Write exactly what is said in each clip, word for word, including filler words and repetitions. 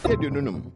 mfeɛ aduonu num.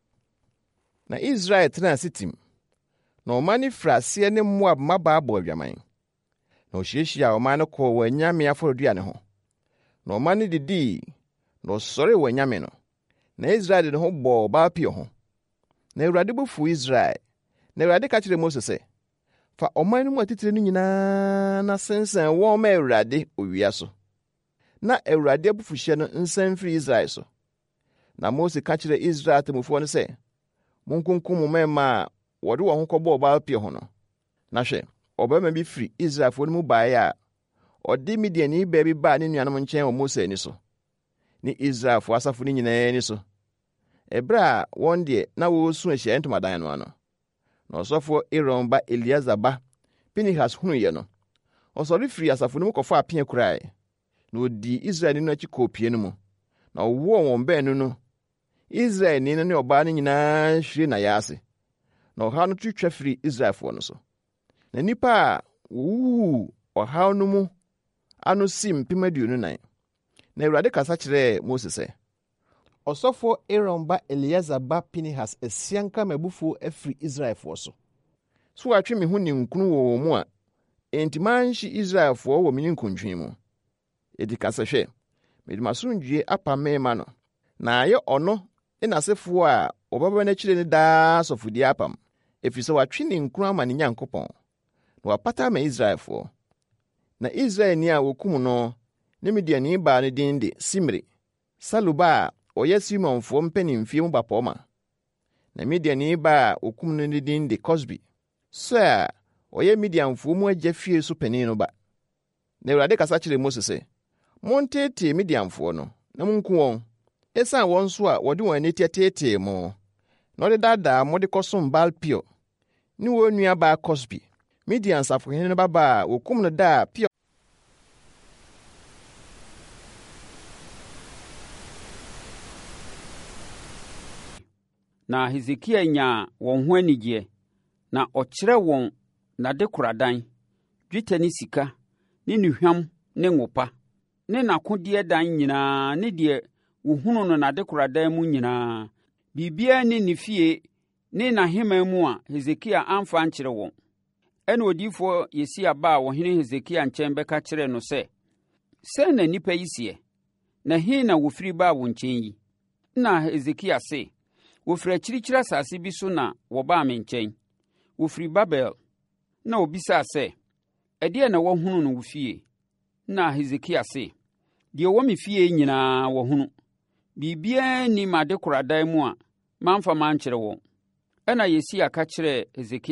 Na Israel tenaa Sitim, na ɔman no firi aseɛ ne Moab mmabaa bɔ adwaman. Na ɔhyiahyia ɔman no kɔɔ wɔn anyame afɔreduane ho. Na ɔman no didii, na ɔsɔree wɔn anyame no. Na Israel de ne ho bɔɔ Baal-Peor ho. Na Awurade bo fuw Israel. Na Awurade ka kyerɛɛ Mose sɛ, fa ɔman no mu atitire no nyinaa na sensɛn wɔn ma Awurade owia so. Na Awurade abufuhyeɛ no nsan mfiri Israel so. Na Mose ka kyerɛɛ Israel atemmufoɔ no sɛ, monkunkum mo mmarima a wɔde wɔn ho kɔbɔɔ Baal-Peor ho no. Na hwɛ, ɔbarima bi firi Israelfoɔ no mu baeɛ a ɔde Midiani baa bi baa ne nuanom nkyɛn wɔ Mose ani so, ne Israelfoɔ asafo no nyinaa ani so. Ɛberɛ a wɔn deɛ na wɔresu Ahyiaeɛ Ntomadan no ano. Na ɔsɔfoɔ Aaron ba Eleasar ba Pinehas hunuiɛ no, ɔsɔre firi asafo no mu kɔfaa apea kuraeɛ. Na odii Israelni no akyi kɔɔ pie no mu. Na ɔwɔɔ wɔn baanu no. Israelni no ne ɔbaa no nyinaa hwire n'ayɛ ase. Na ɔhaw no twitwa firi Israelfoɔ no so. Na nnipa a wɔwuwuu ɔhaw no mu ano si mpem aduonu nan. Na Awurade kasa kyerɛɛ Mose sɛ, ɔsɔfoɔ Aaron ba Eleasar ba Pinehas asianka m'abufuo afiri Israelfoɔ so. So wɔatwe me ho ninkunu wɔ wɔn mu a, enti manhye Israelfoɔ wɔ me ninkuntwe mu. Edi kasa hwɛ, mede m'asomdwoe apam me ma no, na ayɛ ɔno ne n'asefoɔ a wɔbɛba n'akyire ne daa asɔfodie apam, ɛfiri sɛ wɔatwe ne nkunu ama ne Nyankopɔn, na wɔapata ama Israelfoɔ. Na Israelni a wɔkum no ne Midiani baa no din de Simri, Saluba a ɔyɛ Simonfoɔ mpanimfie mu bapɔma. Na Midiani baa a wɔkum no ne din de Kosbi, so a ɔyɛ Midianfoɔ mu agya fie so panin no ba. Na Awurade kasa kyerɛɛ Mose sɛ, monteetee Midianfoɔ no, na monku wɔn, ɛsiane wɔn so a wɔde wɔn ani teɛteetee mo, na ɔde daadaa mo de kɔsom Baal-Peor ne wɔn nua baa Kosbi, Midian safohene no babaa a wɔkum no da a Peor. Na Hesekia nyaa wɔn ho anigyeɛ, na ɔkyerɛ wɔn n'adekoradan, dwetɛ ne sika, ne nnuhwam ne ngopa, ne n'akodeɛ dan nyinaa ne deɛ wɔhunu no n'adekoradan mu nyinaa. Biribiara ne ne fie ne n'ahemman mu a Hesekia amfa ankyerɛ wɔn. Ɛna odiyifoɔ Yesaia baa ɔhene Hesekia nkyɛn bɛka kyerɛɛ no sɛ, sɛn na nnipa yi seɛ? Na he na wɔfiri baa wo nkyɛn yi? Na Hesekia se, wɔfiri akyirikyiri asase bi so na wɔbaa me nkyɛn. Wɔfiri Babel. Na obisaa sɛ, ɛdeɛ na wɔahunu no wo fie? Na Hesekia se, deɛ wɔ me fie nyinaa wɔhunu. Biribiara nni m'adekoradan mu a mamfa mankyerɛ wɔn. Ɛna Yesaia ka kyerɛɛ Hesekia